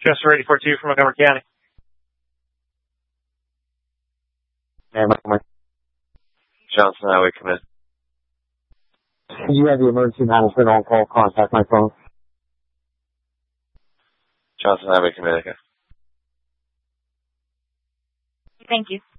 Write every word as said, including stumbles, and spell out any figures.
Chester eighty-four two from Montgomery County. Hey, Mike. Johnson Highway, come in. Could you have the emergency management on call contact my phone? Johnson Highway, come in. Thank you.